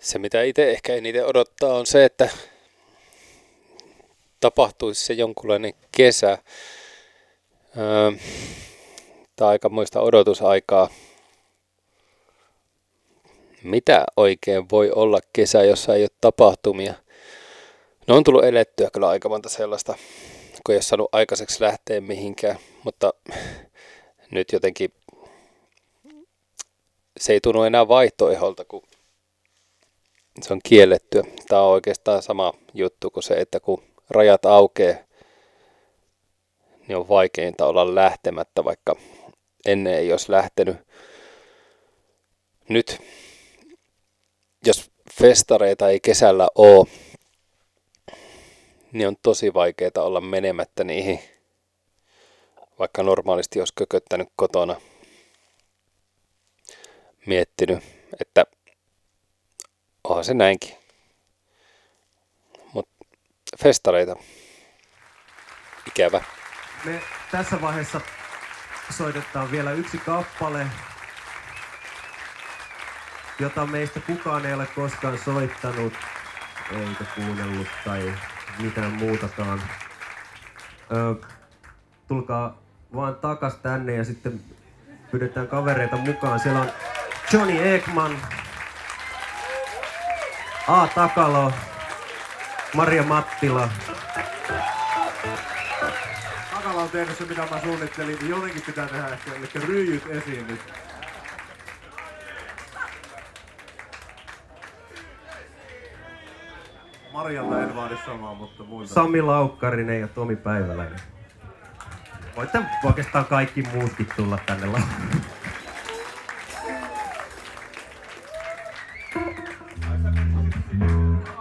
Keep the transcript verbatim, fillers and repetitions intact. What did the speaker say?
Se, mitä itse ehkä eniten odottaa, on se, että tapahtuisi se jonkunlainen kesä. Öö, tai aikamoista odotusaikaa. Mitä oikein voi olla kesä, jossa ei ole tapahtumia? No on tullut elettyä kyllä aika monta sellaista, kun ei ole saanut aikaiseksi lähteä mihinkään, mutta nyt jotenkin se ei tunnu enää vaihtoeholta, kun se on kiellettyä. Tämä on oikeastaan sama juttu kuin se, että kun rajat aukeaa, niin on vaikeinta olla lähtemättä, vaikka ennen ei olisi lähtenyt. Nyt, jos festareita ei kesällä ole, niin on tosi vaikeaa olla menemättä niihin, vaikka normaalisti olisi kököttänyt kotona. Miettinyt, että onhan se näinkin. Mutta festareita. Ikävä. Me tässä vaiheessa soitetaan vielä yksi kappale, jota meistä kukaan ei ole koskaan soittanut, eikä kuunnellut tai mitään muutakaan. Ö, tulkaa vaan takas tänne ja sitten pyydetään kavereita mukaan. Siellä on Johnny Ekman, A. Takalo, Maria Mattila. Takala on tehnyt se, mitä mä suunnittelin, niin jotenkin pitää tehdä ehkä, eli ryijyt esiin nyt. Marjalta en vaadi samaa, mutta muilta. Sami Laukkarinen ja Tomi Päiväläinen. Voitte oikeastaan kaikki muutkin tulla tänne laulamaan. Ai sä